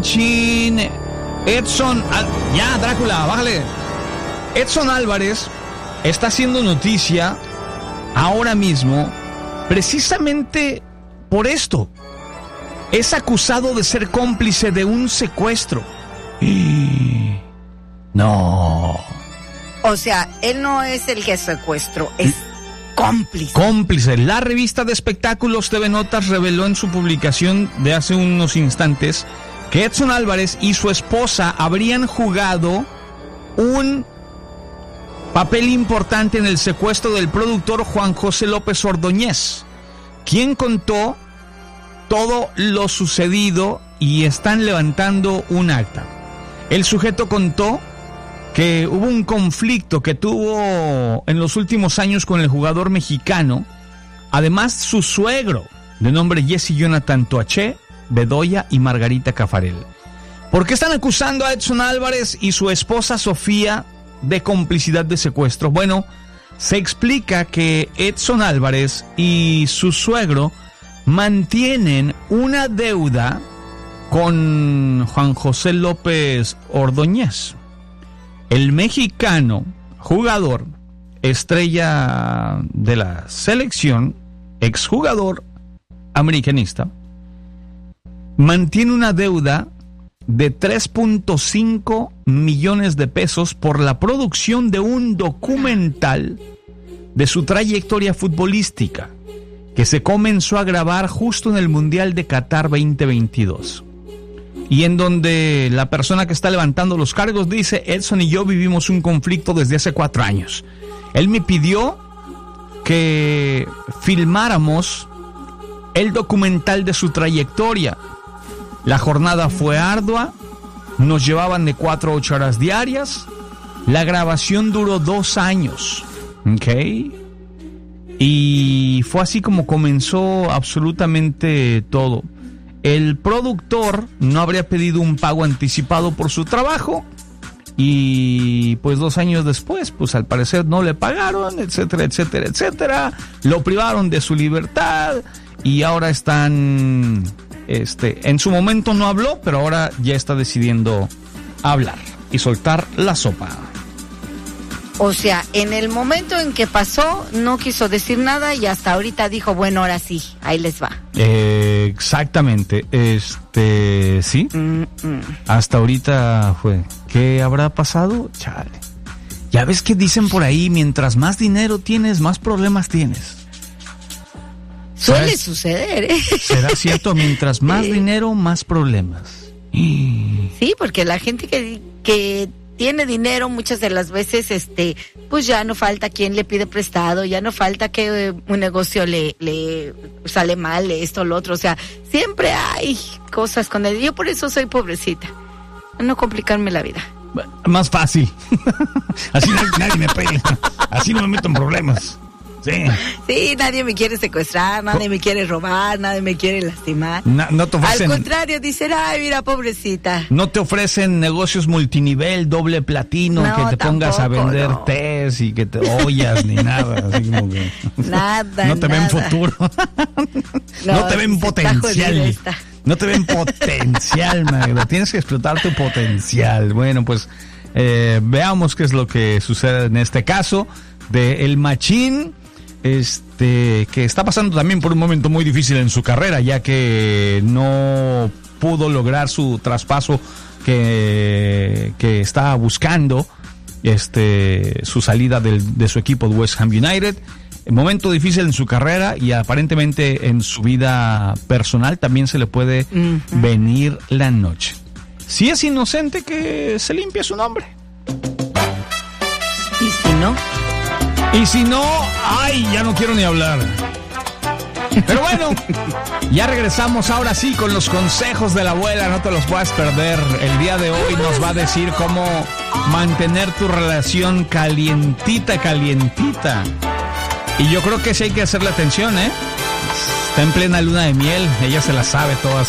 machín Edson... Ya, Drácula, bájale. Edson Álvarez está haciendo noticia ahora mismo precisamente por esto. Es acusado de ser cómplice de un secuestro. No. O sea, él no es el que secuestró, es cómplice. Cómplice. La revista de espectáculos TV Notas reveló en su publicación de hace unos instantes que Edson Álvarez y su esposa habrían jugado un papel importante en el secuestro del productor Juan José López Ordóñez, quien contó todo lo sucedido y están levantando un acta. El sujeto contó que hubo un conflicto que tuvo en los últimos años con el jugador mexicano. Además, su suegro, de nombre Jesse Jonathan Toaché, Bedoya y Margarita Cafarel. ¿Por qué están acusando a Edson Álvarez y su esposa Sofía de complicidad de secuestro? Bueno, se explica que Edson Álvarez y su suegro mantienen una deuda con Juan José López Ordóñez. El mexicano, jugador, estrella de la selección, exjugador americanista, mantiene una deuda de 3.5 millones de pesos por la producción de un documental de su trayectoria futbolística, que se comenzó a grabar justo en el Mundial de Qatar 2022. Y en donde la persona que está levantando los cargos dice: Edson y yo vivimos un conflicto desde hace 4 años. Él me pidió que filmáramos el documental de su trayectoria. La jornada fue ardua, nos llevaban de 4 a 8 horas diarias. La grabación duró 2 años, ¿ok? Y fue así como comenzó absolutamente todo. El productor no habría pedido un pago anticipado por su trabajo y pues 2 años después, pues al parecer no le pagaron, etcétera, etcétera, etcétera. Lo privaron de su libertad y ahora están... en su momento no habló, pero ahora ya está decidiendo hablar y soltar la sopa. O sea, en el momento en que pasó, no quiso decir nada y hasta ahorita dijo, bueno, ahora sí, ahí les va. Exactamente, sí. Hasta ahorita fue. ¿Qué habrá pasado? Chale. Ya ves que dicen por ahí, mientras más dinero tienes, más problemas tienes. Suele suceder, ¿eh? ¿Será cierto? Mientras más dinero, más problemas. Sí, porque la gente que tiene dinero muchas de las veces, pues ya no falta quien le pide prestado, ya no falta que un negocio le sale mal, esto, lo otro, o sea, siempre hay cosas con él. Yo por eso soy pobrecita, no complicarme la vida. Más fácil. Así nadie me pega, así no me meto en problemas. Sí, nadie me quiere secuestrar, nadie me quiere robar, nadie me quiere lastimar. No te ofrecen, al contrario, dicen, ay, mira, pobrecita. No te ofrecen negocios multinivel, doble platino, no, que te pongas a vender tés y que te ollas ni nada. Así como que nada, no te ven futuro. No te ven potencial. No te ven potencial, Magda. Tienes que explotar tu potencial. Bueno, pues veamos qué es lo que sucede en este caso de El Machín. Que está pasando también por un momento muy difícil en su carrera, ya que no pudo lograr su traspaso que estaba buscando, su salida de su equipo de West Ham United. Momento difícil en su carrera y aparentemente en su vida personal también se le puede venir la noche. Si es inocente, que se limpie su nombre. ¿Y si no? Y si no, ay, ya no quiero ni hablar. Pero bueno, ya regresamos ahora sí con los consejos de la abuela, no te los puedas perder. El día de hoy nos va a decir cómo mantener tu relación calientita. Y yo creo que sí hay que hacerle atención, ¿eh? Está en plena luna de miel, ella se la sabe todas.